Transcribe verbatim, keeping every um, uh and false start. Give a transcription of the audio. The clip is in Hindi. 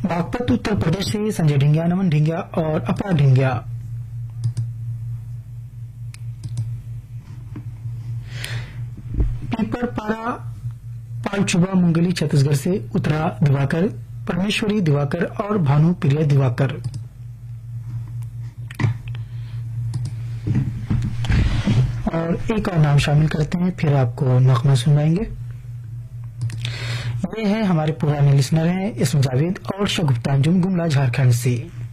बागपत उत्तर प्रदेश से संजय ढिंगिया, नमन ढिंगिया और अपा ढिंगिया। पीपरपाड़ा पालचुबा मुंगेली छत्तीसगढ़ से उत्तरा दिवाकर, परमेश्वरी दिवाकर और भानु प्रिया दिवाकर। और एक और नाम शामिल करते हैं, फिर आपको नगमा सुनाएंगे। ये है हमारे पुराने लिसनर हैं इसमें जावेद और शगुफ्ता अंजुम गुमला झारखंड से।